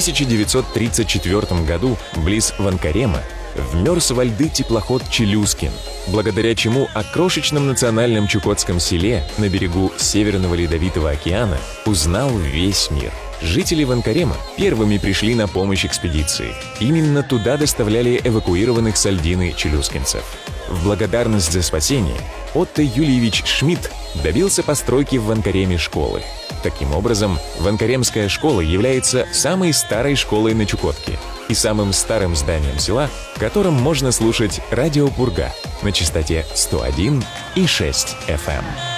1934 году близ Ванкарема вмерз во льды теплоход «Челюскин», благодаря чему о крошечном национальном чукотском селе на берегу Северного Ледовитого океана узнал весь мир. Жители Ванкарема первыми пришли на помощь экспедиции. Именно туда доставляли эвакуированных с льдины челюскинцев. В благодарность за спасение Отто Юльевич Шмидт добился постройки в Ванкареме школы. Таким образом, Ванкаремская школа является самой старой школой на Чукотке и самым старым зданием села, в котором можно слушать радио «Пурга» на частоте 101,6 FM.